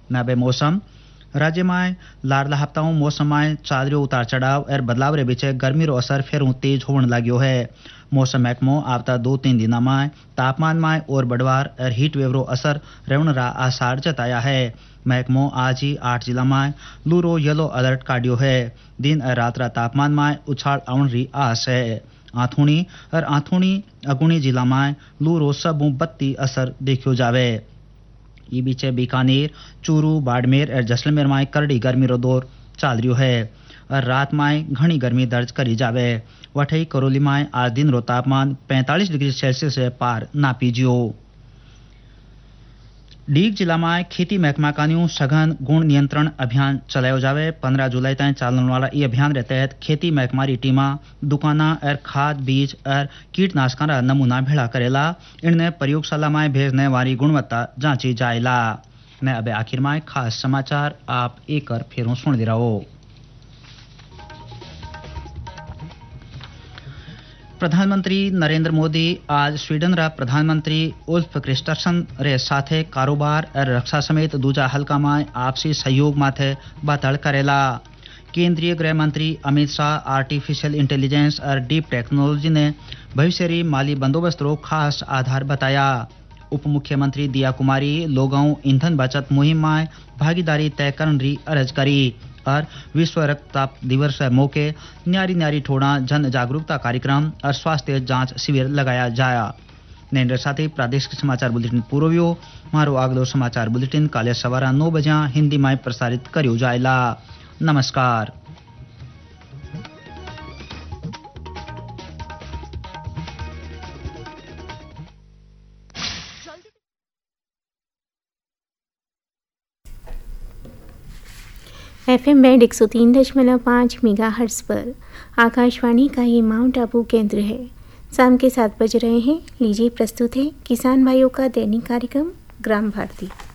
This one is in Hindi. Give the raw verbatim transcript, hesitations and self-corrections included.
नबे मौसम राज्य में लारला हफ्ताओं मौसम में चादरियों उतार चढ़ाव और बदलाव रे बीच गर्मी रो असर फिर तेज होने लग्यो है। मौसम महकमो आवता दो तीन दिन में तापमान में और बढ़वार और हीट वेव रो असर रहने रा आसार जताया है। महकमो आज ही आठ जिला में लू रो येलो अलर्ट काटियो है। दिन और रात रा तापमान में उछाल आउन री आस है। आथूणी और आथूणी अगुणी जिला में लू रो सबू बत्ती असर देखियो जावे। ई बीचे बीकानेर चूरू बाड़मेर और जैसलमेर में करड़ी गर्मी रो दौर चाल रियो है और रात में घनी गर्मी दर्ज करी जावे। वठई करौली में आज दिन रो तापमान पैंतालीस डिग्री सेल्सियस से पार नापी जियो। डीग जिला में खेती महकमा कान्यू सघन गुण नियंत्रण अभियान चलायो जावे। पंद्रह जुलाई तक चलने वाला ये अभियान के तहत खेती महकमा री टीमा दुकाना और खाद बीज और कीटनाशक का नमूना भेड़ा करेला। इनने प्रयोगशाला में भेजने वाली गुणवत्ता जांची जाएला। ने अब आखिर में खास समाचार आप एक और फेरों सुन दे रहो। प्रधानमंत्री नरेंद्र मोदी आज स्वीडन रा प्रधानमंत्री उल्फ क्रिस्टरसन रे साथे कारोबार और रक्षा समेत दूजा हल्का में आपसी सहयोग माथे बातल करेला। केंद्रीय गृह मंत्री अमित शाह आर्टिफिशियल इंटेलिजेंस और डीप टेक्नोलॉजी ने भविष्य री माली बंदोबस्त रो खास आधार बताया। उप मुख्यमंत्री दिया कुमारी लोगों ईंधन बचत मुहिम में भागीदारी तय करने री अर्ज करी और विश्व रक्तदाब दिवस के मौके न्यारी न्यारी ठोड़ा जन जागरूकता कार्यक्रम और स्वास्थ्य जांच शिविर लगाया जाया। नेंद्र साथी प्रादेशिक समाचार बुलेटिन पूरो हुयो। मारो अगलो समाचार बुलेटिन काले सवारा नौ बजे हिंदी में प्रसारित करियो जाएला। नमस्कार। एफ एम बैंड एक सौ तीन दशमलव पाँच मेगा हर्ट्ज पर आकाशवाणी का ये माउंट आबू केंद्र है। शाम के सात बज रहे हैं। लीजिए प्रस्तुत है किसान भाइयों का दैनिक कार्यक्रम ग्राम भारती।